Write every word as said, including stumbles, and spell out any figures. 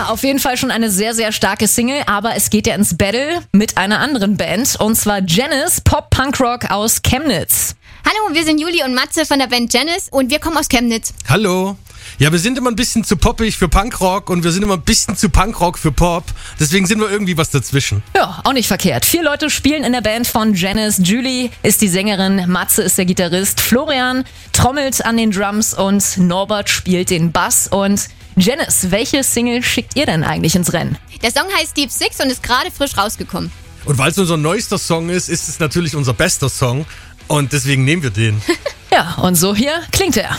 auf jeden Fall schon eine sehr, sehr starke Single, aber es geht ja ins Battle mit einer anderen Band, und zwar Janice, Pop-Punk-Rock aus Chemnitz. Hallo, wir sind Juli und Matze von der Band Janice und wir kommen aus Chemnitz. Hallo. Ja, wir sind immer ein bisschen zu poppig für Punkrock und wir sind immer ein bisschen zu Punkrock für Pop. Deswegen sind wir irgendwie was dazwischen. Ja, auch nicht verkehrt. Vier Leute spielen in der Band von Janice. Julie ist die Sängerin, Matze ist der Gitarrist, Florian trommelt an den Drums und Norbert spielt den Bass. Und Janice, welche Single schickt ihr denn eigentlich ins Rennen? Der Song heißt Deep Six und ist gerade frisch rausgekommen. Und weil es unser neuester Song ist, ist es natürlich unser bester Song und deswegen nehmen wir den. Ja, und so hier klingt er.